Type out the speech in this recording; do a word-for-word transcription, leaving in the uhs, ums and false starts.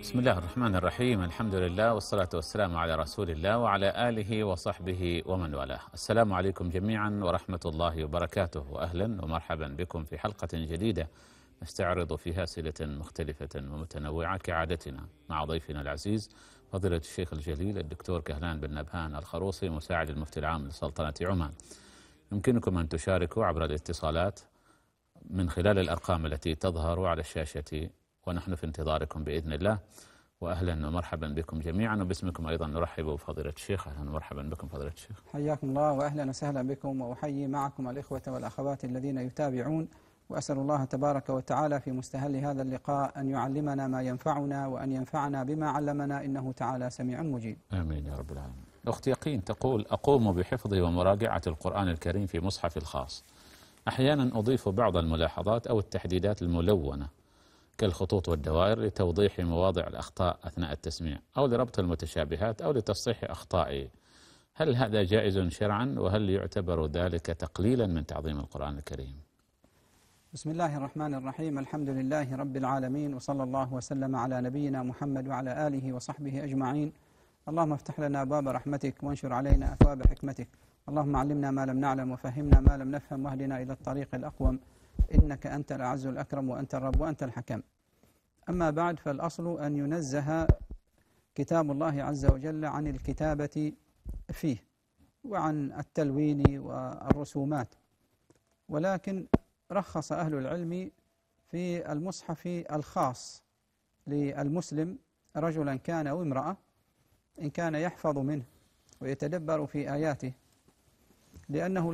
بسم الله الرحمن الرحيم. الحمد لله والصلاة والسلام على رسول الله وعلى آله وصحبه ومن والاه. السلام عليكم جميعا ورحمة الله وبركاته، وأهلا ومرحبا بكم في حلقة جديدة نستعرض فيها أسئلة مختلفة ومتنوعة كعادتنا مع ضيفنا العزيز فضيلة الشيخ الجليل الدكتور كهلان بن نبهان الخروصي مساعد المفتي العام لسلطنة عمان. يمكنكم أن تشاركوا عبر الاتصالات من خلال الأرقام التي تظهر على الشاشة، ونحن في انتظاركم بإذن الله. وأهلا ومرحبا بكم جميعا، وباسمكم أيضا نرحب بفضيلة الشيخ. أهلا ومرحبا بكم فضيلة الشيخ. حياكم الله وأهلا وسهلا بكم، وأحيي معكم الإخوة والأخوات الذين يتابعون، وأسأل الله تبارك وتعالى في مستهل هذا اللقاء أن يعلمنا ما ينفعنا وأن ينفعنا بما علمنا، إنه تعالى سميع مجيب. آمين يا رب العالمين. أختي يقين تقول: أقوم بحفظ ومراجعة القرآن الكريم في مصحف الخاص، أحيانا أضيف بعض الملاحظات أو التحديدات الملونة كالخطوط والدوائر لتوضيح مواضع الأخطاء أثناء التسميع، أو لربط المتشابهات، أو لتصحيح أخطائي. هل هذا جائز شرعا؟ وهل يعتبر ذلك تقليلا من تعظيم القرآن الكريم؟ بسم الله الرحمن الرحيم. الحمد لله رب العالمين، وصلى الله وسلم على نبينا محمد وعلى آله وصحبه أجمعين. اللهم افتح لنا أبواب رحمتك وانشر علينا أثواب حكمتك. اللهم علمنا ما لم نعلم وفهمنا ما لم نفهم، واهدنا إلى الطريق الأقوم، إنك أنت الأعز الأكرم وأنت الرب وأنت الحكم. أما بعد، فالأصل أن ينزه كتاب الله عز وجل عن الكتابة فيه وعن التلوين والرسومات، ولكن رخص أهل العلم في المصحف الخاص للمسلم رجلا كان أو امرأة، إن كان يحفظ منه ويتدبر في آياته، لأنه